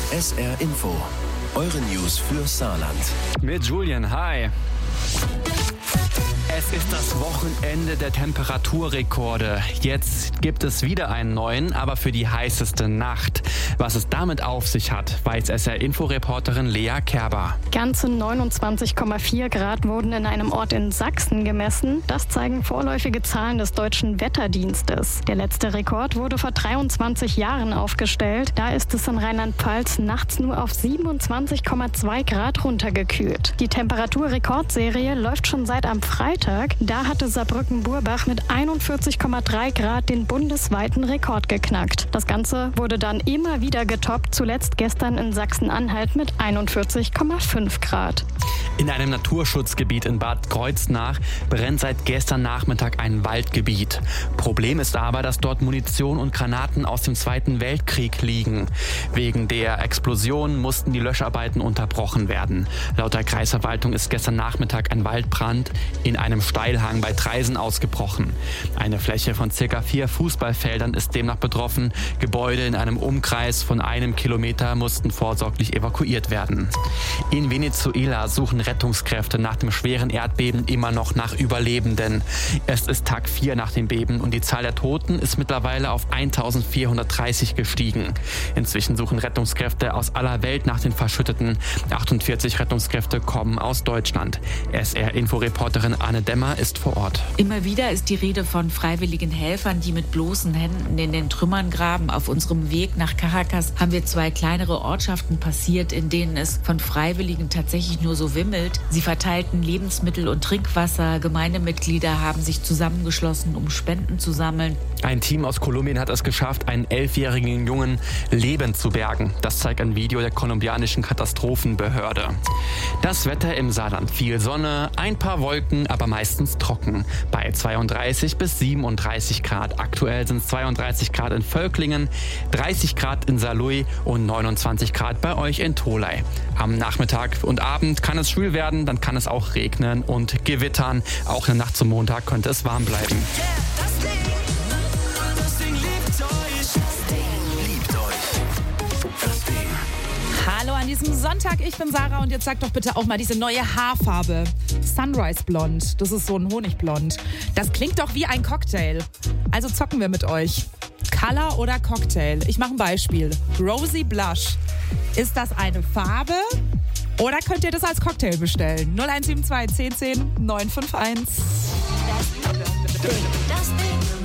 SR Info. Eure News für Saarland. Mit Julian, hi. Es ist das Wochenende der Temperaturrekorde. Jetzt gibt es wieder einen neuen, aber für die heißeste Nacht. Was es damit auf sich hat, weiß SR-Info-Reporterin Lea Kerber. Ganze 29,4 Grad wurden in einem Ort in Sachsen gemessen. Das zeigen vorläufige Zahlen des Deutschen Wetterdienstes. Der letzte Rekord wurde vor 23 Jahren aufgestellt. Da ist es in Rheinland-Pfalz nachts nur auf 27,2 Grad runtergekühlt. Die Temperaturrekordserie läuft schon seit am Freitag. Da hatte Saarbrücken-Burbach mit 41,3 Grad den bundesweiten Rekord geknackt. Das Ganze wurde dann immer wieder getoppt, zuletzt gestern in Sachsen-Anhalt mit 41,5 Grad. In einem Naturschutzgebiet in Bad Kreuznach brennt seit gestern Nachmittag ein Waldgebiet. Problem ist aber, dass dort Munition und Granaten aus dem Zweiten Weltkrieg liegen. Wegen der Explosion mussten die Löscharbeiten unterbrochen werden. Laut der Kreisverwaltung ist gestern Nachmittag ein Waldbrand in einem Steilhang bei Traisen ausgebrochen. Eine Fläche von ca. 4 Fußballfeldern ist demnach betroffen. Gebäude in einem Umkreis von 1 Kilometer mussten vorsorglich evakuiert werden. In Venezuela suchen Rettungskräfte nach dem schweren Erdbeben immer noch nach Überlebenden. Es ist Tag 4 nach dem Beben und die Zahl der Toten ist mittlerweile auf 1430 gestiegen. Inzwischen suchen Rettungskräfte aus aller Welt nach den Verschütteten. 48 Rettungskräfte kommen aus Deutschland. SR-Info-Reporterin Anne Dämmer ist vor Ort. Immer wieder ist die Rede von freiwilligen Helfern, die mit bloßen Händen in den Trümmern graben. Auf unserem Weg nach Caracas haben wir 2 kleinere Ortschaften passiert, in denen es von Freiwilligen tatsächlich nur so wimmelt. Sie verteilten Lebensmittel und Trinkwasser. Gemeindemitglieder haben sich zusammengeschlossen, um Spenden zu sammeln. Ein Team aus Kolumbien hat es geschafft, einen 11-jährigen Jungen lebend zu bergen. Das zeigt ein Video der kolumbianischen Katastrophenbehörde. Das Wetter im Saarland: viel Sonne, ein paar Wolken, aber meistens trocken. Bei 32 bis 37 Grad. Aktuell sind es 32 Grad in Völklingen, 30 Grad in Saarlouis und 29 Grad bei euch in Tholey. Am Nachmittag und Abend kann es schwül werden, dann kann es auch regnen und gewittern. Auch in der Nacht zum Montag könnte es warm bleiben. Hallo an diesem Sonntag, ich bin Sarah und jetzt sagt doch bitte auch mal diese neue Haarfarbe. Sunrise Blond, das ist so ein Honigblond. Das klingt doch wie ein Cocktail. Also zocken wir mit euch. Color oder Cocktail? Ich mache ein Beispiel. Rosy Blush. Ist das eine Farbe oder könnt ihr das als Cocktail bestellen? 0172 10 10 951. Das Ding.